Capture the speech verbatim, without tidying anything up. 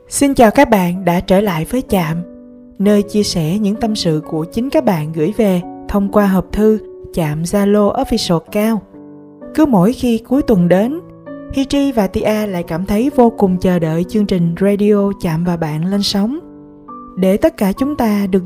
Xin chào các bạn đã trở lại với Chạm, nơi chia sẻ những tâm sự của chính các bạn gửi về thông qua hộp thư Chạm Zalo Official Cao. Cứ mỗi khi cuối tuần đến, Hiji và Tia lại cảm thấy vô cùng chờ đợi chương trình radio Chạm và bạn lên sóng, để tất cả chúng ta được